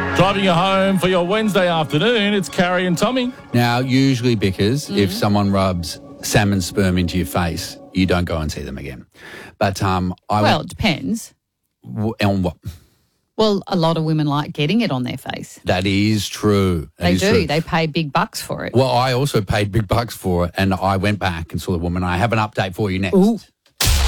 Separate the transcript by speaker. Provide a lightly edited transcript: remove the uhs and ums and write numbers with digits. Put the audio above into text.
Speaker 1: Driving you home for your Wednesday afternoon, it's Carrie and Tommy.
Speaker 2: Now, usually, Bickers, if someone rubs salmon sperm into your face, you don't go and see them again. But
Speaker 3: Well, it depends.
Speaker 2: on what?
Speaker 3: Well, a lot of women like getting it on their face.
Speaker 2: That is true.
Speaker 3: They do. They pay big bucks for it.
Speaker 2: Well, I also paid big bucks for it, and I went back and saw the woman. I have an update for you next.
Speaker 3: Ooh.